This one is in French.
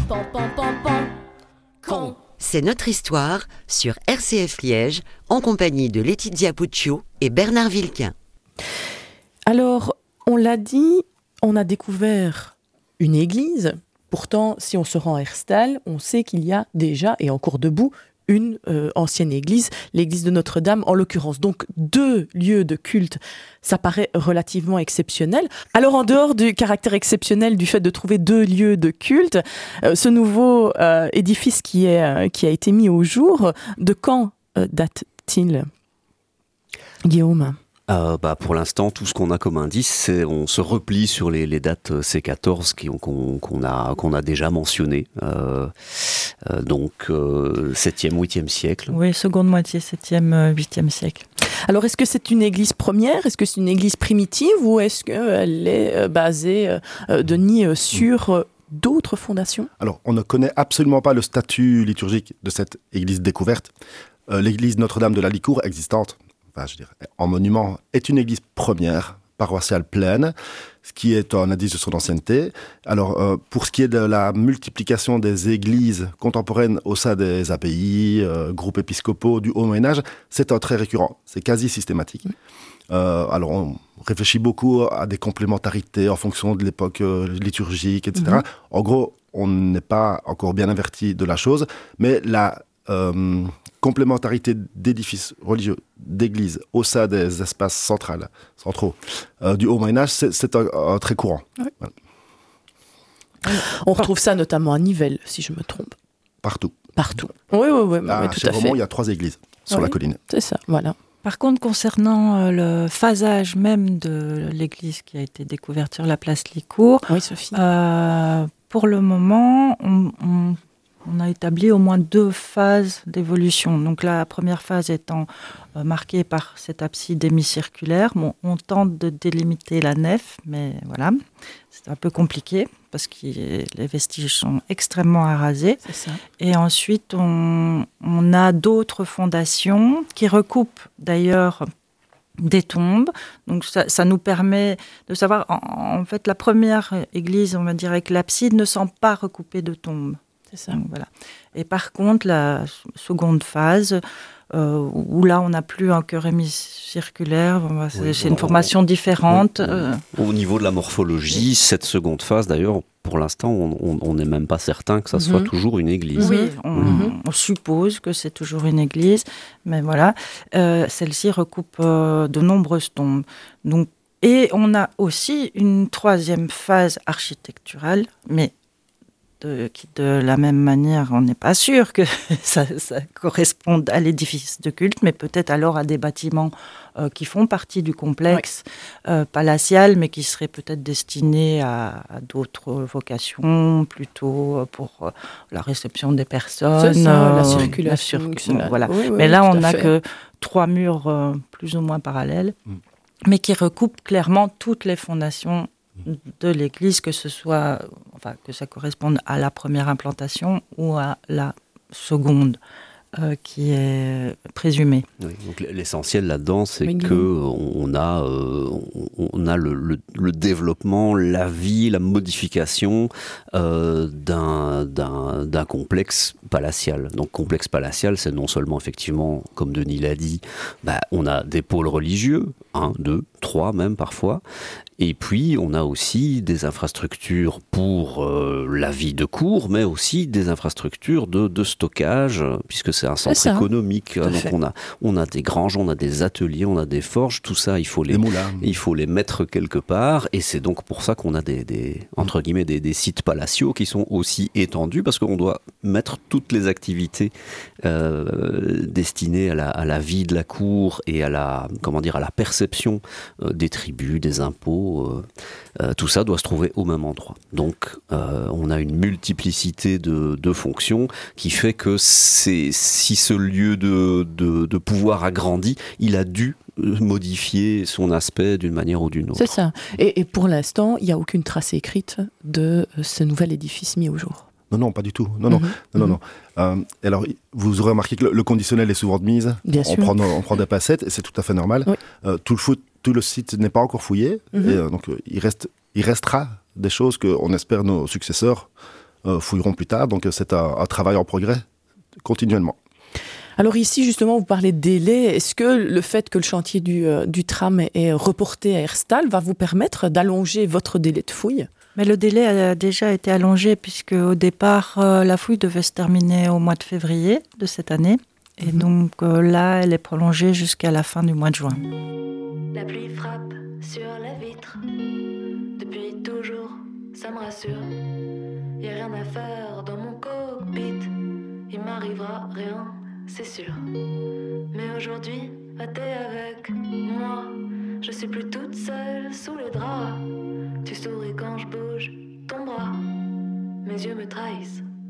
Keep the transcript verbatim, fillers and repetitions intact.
Pan, pan, pan, pan. Con. C'est notre histoire sur R C F Liège en compagnie de Laetitia Puccio et Bernard Vilquin. Alors, on l'a dit, on a découvert une église. Pourtant, si on se rend à Herstal, on sait qu'il y a déjà, et encore debout, une euh, ancienne église, l'église de Notre-Dame en l'occurrence. Donc deux lieux de culte, ça paraît relativement exceptionnel. Alors en dehors du caractère exceptionnel du fait de trouver deux lieux de culte, euh, ce nouveau euh, édifice qui, est, euh, qui a été mis au jour, de quand euh, date-t-il, Guillaume ? Euh, bah, pour l'instant, tout ce qu'on a comme indice, c'est on se replie sur les, les dates C quatorze qui, qu'on, qu'on, a, qu'on a déjà mentionnées. Euh, euh, donc, euh, septième, huitième siècle. Oui, seconde moitié, septième, huitième siècle. Alors, est-ce que c'est une église première ? Est-ce que c'est une église primitive ? Ou est-ce qu'elle est basée, euh, Denis, sur euh, d'autres fondations ? Alors, on ne connaît absolument pas le statut liturgique de cette église découverte. Euh, l'église Notre-Dame de la Licour, existante, Enfin, je dirais, en monument, est une église première, paroissiale pleine, ce qui est un indice de son ancienneté. Alors, euh, pour ce qui est de la multiplication des églises contemporaines au sein des abbayes, euh, groupes épiscopaux du Haut Moyen-Âge, c'est un trait récurrent, c'est quasi systématique. Euh, alors, on réfléchit beaucoup à des complémentarités en fonction de l'époque euh, liturgique, et cetera. Mmh. En gros, on n'est pas encore bien averti de la chose, mais la euh, complémentarité d'édifices religieux, d'églises au sein des espaces centrales, centraux euh, du Haut Moyen-Âge, c'est, c'est un, un très courant. Oui. Voilà. On retrouve ça notamment à Nivelles, si je me trompe. Partout. Partout. Oui, oui, oui, Là, oui tout chez à Romont, fait. il y a trois églises sur oui, la colline. C'est ça, voilà. Par contre, concernant le phasage même de l'église qui a été découverte sur la place Licour, oui, Sophie. Euh, pour le moment, on, on, on a établi au moins deux phases d'évolution. Donc la première phase étant euh, marquée par cette abside hémicirculaire. Bon, on tente de délimiter la nef, mais voilà, c'est un peu compliqué parce que les vestiges sont extrêmement arasés. C'est ça. Et ensuite, on, on a d'autres fondations qui recoupent d'ailleurs des tombes. Donc ça, ça nous permet de savoir, en, en fait, la première église, on va dire, avec l'abside, ne semble pas recoupée de tombes. C'est ça. Donc, voilà. Et par contre, la seconde phase, euh, où là, on n'a plus un cœur hémicirculaire, c'est, oui, c'est bon, une formation différente. Oui, euh. Au niveau de la morphologie, cette seconde phase, d'ailleurs, pour l'instant, on n'est même pas certain que ça soit Mm-hmm. toujours une église. Oui, on, Mm-hmm. on suppose que c'est toujours une église, mais voilà, euh, celle-ci recoupe euh, de nombreuses tombes. Donc, et on a aussi une troisième phase architecturale, mais de, qui, de la même manière, on n'est pas sûr que ça, ça corresponde à l'édifice de culte, mais peut-être alors à des bâtiments euh, qui font partie du complexe oui. euh, palatial, mais qui seraient peut-être destinés à, à d'autres vocations, plutôt pour euh, la réception des personnes. C'est ça, euh, la circulation. La circulation voilà. Oui, oui, mais là, oui, on n'a fait. que trois murs euh, plus ou moins parallèles, mm. mais qui recoupent clairement toutes les fondations de l'église, que ce soit, enfin, que ça corresponde à la première implantation ou à la seconde euh, qui est présumée. Oui, donc l'essentiel là-dedans, c'est oui, que on a, euh, on a le, le, le développement, la vie, la modification euh, d'un, d'un, d'un complexe palatial. Donc complexe palatial, c'est non seulement effectivement, comme Denis l'a dit, bah, on a des pôles religieux, un, deux, trois même parfois. Et puis, on a aussi des infrastructures pour euh, la vie de cour, mais aussi des infrastructures de, de stockage, puisque c'est un centre c'est économique. Donc, on a, on a des granges, on a des ateliers, on a des forges, tout ça, il faut les, il faut les mettre quelque part. Et c'est donc pour ça qu'on a des, des, entre guillemets, des, des sites palatiaux qui sont aussi étendus, parce qu'on doit mettre toutes les activités euh, destinées à la, à la vie de la cour et à la, comment dire, à la perception euh, des tributs, des impôts. Euh, euh, tout ça doit se trouver au même endroit. Donc, euh, on a une multiplicité de, de fonctions qui fait que c'est, si ce lieu de, de, de pouvoir a grandi, il a dû modifier son aspect d'une manière ou d'une autre. C'est ça. Et, et pour l'instant, il n'y a aucune trace écrite de ce nouvel édifice mis au jour. Non, non, pas du tout. Non, non, mmh. non, non, non. Euh, alors, vous aurez remarqué que le, le conditionnel est souvent de mise. Bien on sûr. Prend, on prend des passettes et c'est tout à fait normal. Oui. Euh, tout, le foot, tout le site n'est pas encore fouillé. Mmh. Et, euh, donc, euh, il, reste, il restera des choses qu'on espère nos successeurs euh, fouilleront plus tard. Donc c'est un, un travail en progrès continuellement. Alors ici, justement, vous parlez de délai. Est-ce que le fait que le chantier du, euh, du tram est, est reporté à Herstal va vous permettre d'allonger votre délai de fouille ? Mais le délai a déjà été allongé puisque au départ, euh, la fouille devait se terminer au mois de février de cette année. Et mmh. donc euh, là, elle est prolongée jusqu'à la fin du mois de juin. La pluie frappe sur la vitre. Depuis toujours, ça me rassure. Y a rien à faire dans mon cockpit. Il m'arrivera rien, c'est sûr. Mais aujourd'hui, bah t'es avec moi. Je suis plus toute seule sous les draps. Tu souris quand je bouge ton bras. Mes yeux me trahissent.